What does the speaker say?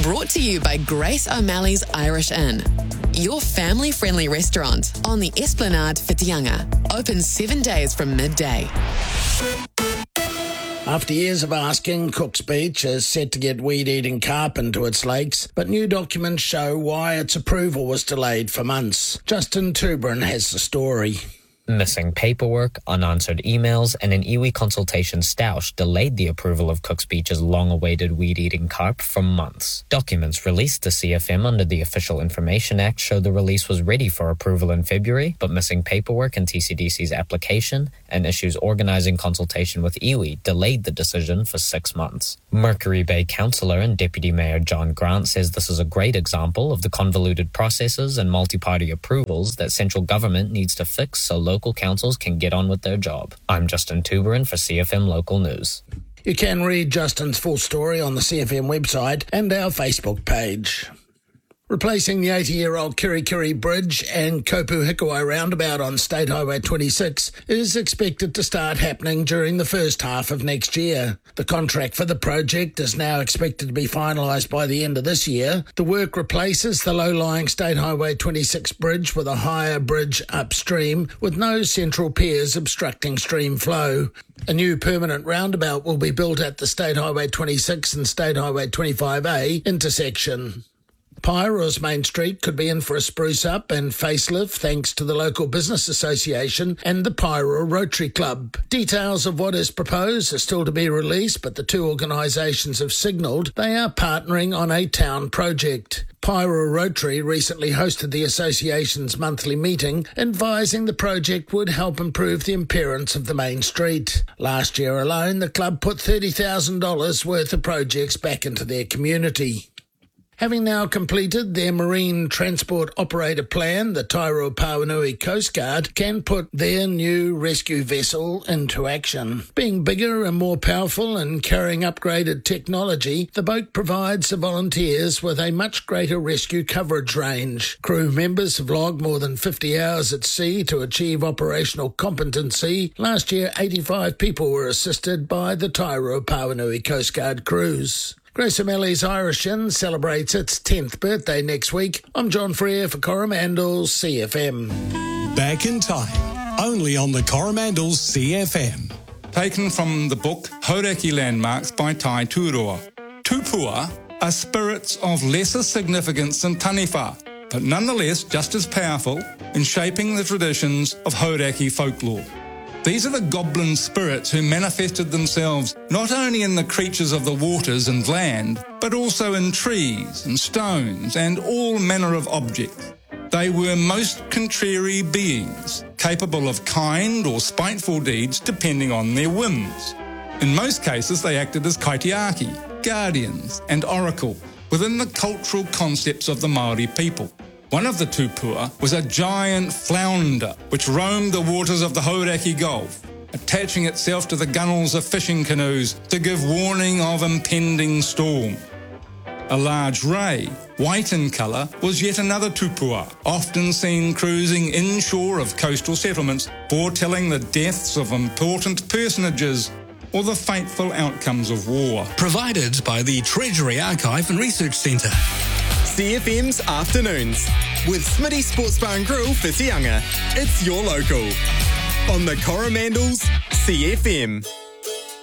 Brought to you by Grace O'Malley's Irish Inn. Your family-friendly restaurant on the Esplanade Whitianga. Open 7 days from midday. After years of asking, Cook's Beach is set to get weed-eating carp into its lakes, but new documents show why its approval was delayed for months. Justin Tuberin has the story. Missing paperwork, unanswered emails, and an iwi consultation stoush delayed the approval of Cook's Beach's long-awaited weed-eating carp for months. Documents released to CFM under the Official Information Act show the release was ready for approval in February, but missing paperwork in TCDC's application and issues organising consultation with iwi delayed the decision for 6 months. Mercury Bay Councillor and Deputy Mayor John Grant says this is a great example of the convoluted processes and multi-party approvals that central government needs to fix so local councils can get on with their job. I'm Justin Tuberin for CFM Local News. You can read Justin's full story on the CFM website and our Facebook page. Replacing the 80-year-old Kirikiri Bridge and Kopu Hikuai roundabout on State Highway 26 is expected to start happening during the first half of next year. The contract for the project is now expected to be finalised by the end of this year. The work replaces the low-lying State Highway 26 bridge with a higher bridge upstream with no central piers obstructing stream flow. A new permanent roundabout will be built at the State Highway 26 and State Highway 25A intersection. Pyro's Main Street could be in for a spruce-up and facelift thanks to the local business association and the Pyro Rotary Club. Details of what is proposed are still to be released, but the two organisations have signalled they are partnering on a town project. Pyro Rotary recently hosted the association's monthly meeting, advising the project would help improve the appearance of the main street. Last year alone, the club put $30,000 worth of projects back into their community. Having now completed their marine transport operator plan, the Tairua Pauanui Coast Guard can put their new rescue vessel into action. Being bigger and more powerful and carrying upgraded technology, the boat provides the volunteers with a much greater rescue coverage range. Crew members have logged more than 50 hours at sea to achieve operational competency. Last year, 85 people were assisted by the Tairua Pauanui Coast Guard crews. Grace O'Malley's Irish Inn celebrates its 10th birthday next week. I'm John Freer for Coromandel CFM. Back in Time, only on the Coromandel CFM. Taken from the book Hauraki Landmarks by Tai Turoa. Tupua are spirits of lesser significance than taniwha, but nonetheless just as powerful in shaping the traditions of Hauraki folklore. These are the goblin spirits who manifested themselves not only in the creatures of the waters and land, but also in trees and stones and all manner of objects. They were most contrary beings, capable of kind or spiteful deeds depending on their whims. In most cases, they acted as kaitiaki, guardians and oracle within the cultural concepts of the Māori people. One of the tupua was a giant flounder which roamed the waters of the Hauraki Gulf, attaching itself to the gunnels of fishing canoes to give warning of impending storm. A large ray, white in colour, was yet another tupua, often seen cruising inshore of coastal settlements, foretelling the deaths of important personages or the fateful outcomes of war. Provided by the Treasury Archive and Research Centre. CFM's Afternoons with Smitty Sports Bar and Grill Whitianga. It's your local on the Coromandel's CFM.